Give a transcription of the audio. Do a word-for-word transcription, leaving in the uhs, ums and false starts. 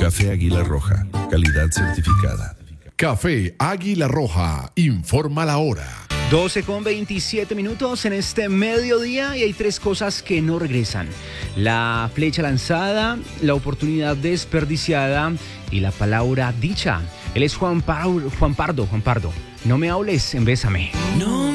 Café Águila Roja, calidad certificada. Café Águila Roja, informa la hora. doce con veintisiete minutos en este mediodía y hay tres cosas que no regresan. La flecha lanzada, la oportunidad desperdiciada y la palabra dicha. Él es Juan, pa- Juan Pardo, Juan Pardo. No me hables, embésame. No